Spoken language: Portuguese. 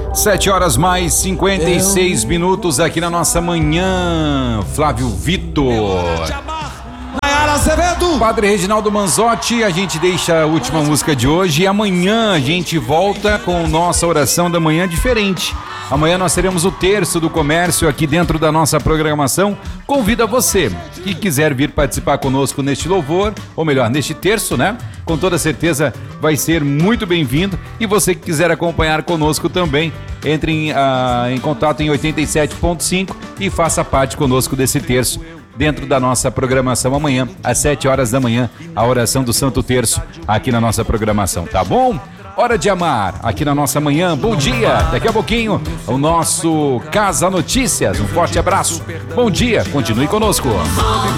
7h mais 56 aqui na nossa manhã. Flávio Vitor. Padre Reginaldo Manzotti, a gente deixa a última música de hoje e amanhã a gente volta com nossa oração da manhã diferente. Amanhã nós teremos o terço do comércio aqui dentro da nossa programação. Convido a você que quiser vir participar conosco neste louvor, ou melhor, neste terço, né? Com toda certeza vai ser muito bem-vindo. E você que quiser acompanhar conosco também, entre em contato em 87.5 e faça parte conosco desse terço dentro da nossa programação amanhã, às 7h da manhã, a oração do Santo Terço aqui na nossa programação, tá bom? Hora de amar, aqui na nossa manhã. Bom dia, daqui a pouquinho o nosso Casa Notícias, um forte abraço, bom dia, continue conosco.